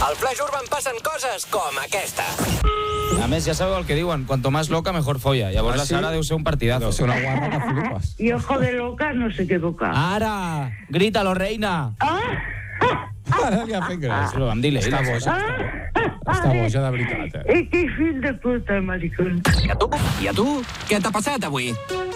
Al Flash Urban passen coses com aquesta. A més, ja sabeu el que diuen, cuanto más loca, mejor folla. Llavors la Sara deu ser un partidazo. Deu ser una guarra que flipes. Y ojo de loca no sé qué boca. Ara! Grítalo, reina! Ara li ha fet gràcia. Això ho vam dir-li. Està boja. Està boja de veritat, ¡Qué fin de puta, maricón! I a tu? Què t'ha passat avui?